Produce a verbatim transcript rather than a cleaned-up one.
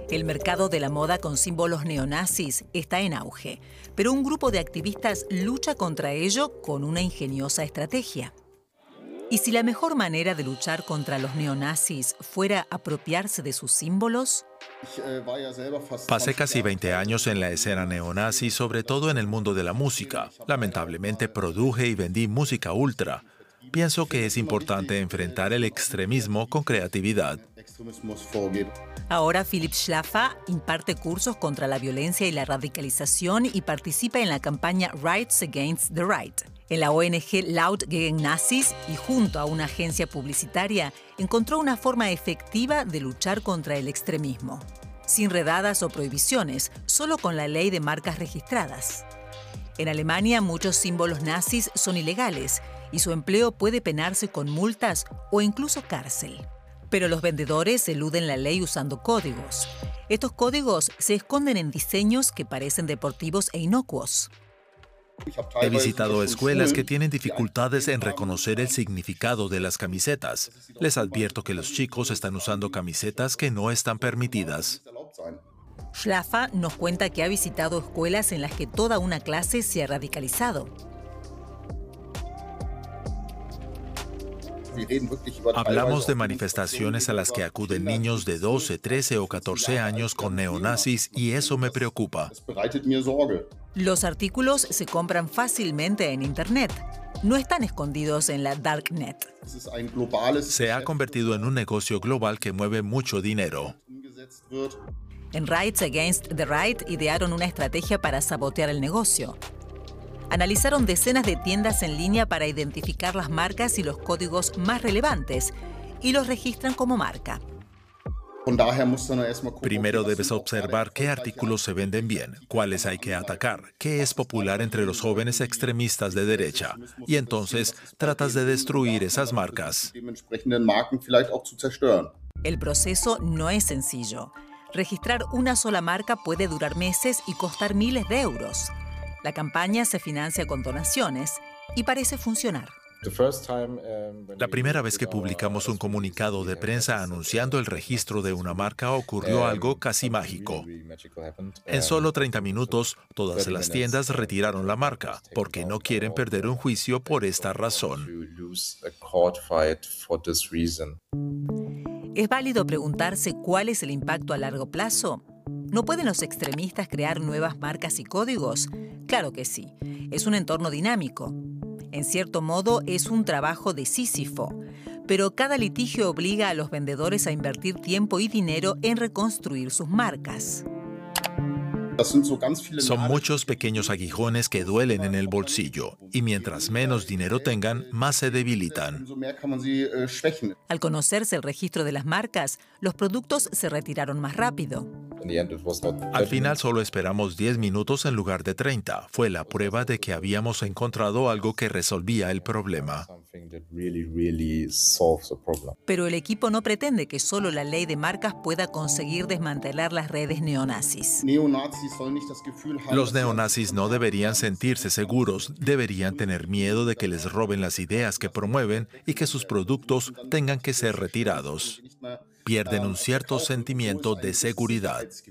El mercado de la moda con símbolos neonazis está en auge, pero un grupo de activistas lucha contra ello con una ingeniosa estrategia. ¿Y si la mejor manera de luchar contra los neonazis fuera apropiarse de sus símbolos? Pasé casi veinte años en la escena neonazi, sobre todo en el mundo de la música. Lamentablemente produje y vendí música ultra. Pienso que es importante enfrentar el extremismo con creatividad. Ahora Philipp Schlaffer imparte cursos contra la violencia y la radicalización y participa en la campaña Rights Against the Right. En la O N G Laut gegen Nazis y junto a una agencia publicitaria, encontró una forma efectiva de luchar contra el extremismo. Sin redadas o prohibiciones, solo con la ley de marcas registradas. En Alemania, muchos símbolos nazis son ilegales y su empleo puede penarse con multas o incluso cárcel. Pero los vendedores eluden la ley usando códigos. Estos códigos se esconden en diseños que parecen deportivos e inocuos. He visitado escuelas que tienen dificultades en reconocer el significado de las camisetas. Les advierto que los chicos están usando camisetas que no están permitidas. Schlaffer nos cuenta que ha visitado escuelas en las que toda una clase se ha radicalizado. Hablamos de manifestaciones a las que acuden niños de doce, trece o catorce años con neonazis y eso me preocupa. Los artículos se compran fácilmente en Internet. No están escondidos en la Darknet. Se ha convertido en un negocio global que mueve mucho dinero. En Rights Against the Right idearon una estrategia para sabotear el negocio. Analizaron decenas de tiendas en línea para identificar las marcas y los códigos más relevantes y los registran como marca. Primero debes observar qué artículos se venden bien, cuáles hay que atacar, qué es popular entre los jóvenes extremistas de derecha, y entonces tratas de destruir esas marcas. El proceso no es sencillo. Registrar una sola marca puede durar meses y costar miles de euros. La campaña se financia con donaciones y parece funcionar. La primera vez que publicamos un comunicado de prensa anunciando el registro de una marca ocurrió algo casi mágico. En solo treinta minutos, todas las tiendas retiraron la marca, porque no quieren perder un juicio por esta razón. ¿Es válido preguntarse cuál es el impacto a largo plazo? ¿No pueden los extremistas crear nuevas marcas y códigos? Claro que sí. Es un entorno dinámico. En cierto modo, es un trabajo de Sísifo. Pero cada litigio obliga a los vendedores a invertir tiempo y dinero en reconstruir sus marcas. Son muchos pequeños aguijones que duelen en el bolsillo, y mientras menos dinero tengan, más se debilitan. Al conocerse el registro de las marcas, los productos se retiraron más rápido. Al final solo esperamos diez minutos en lugar de treinta. Fue la prueba de que habíamos encontrado algo que resolvía el problema. Pero el equipo no pretende que solo la ley de marcas pueda conseguir desmantelar las redes neonazis. Los neonazis no deberían sentirse seguros, deberían tener miedo de que les roben las ideas que promueven y que sus productos tengan que ser retirados. Pierden un cierto sentimiento de seguridad.